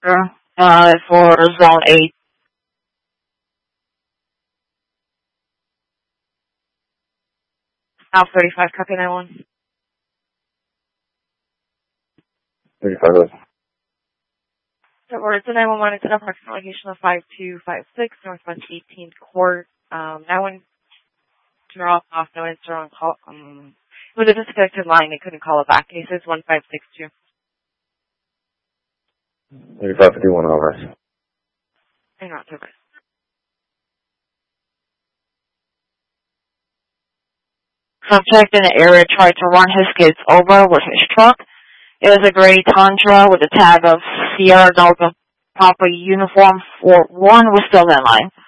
for Zone 8. Alpha 35, copy 91. 35. So we're at the 911, it's an approximate location of 5256 Northwest 18th Court. 91 general off, no answer on call. It was a disconnected line, they couldn't call it back. He says 1562. 3551 over. And not service. Suspect in the area tried to run his kids over with his truck. It was a gray Tundra with a tag of Sierra Delta Papa uniform. 41 was still in line.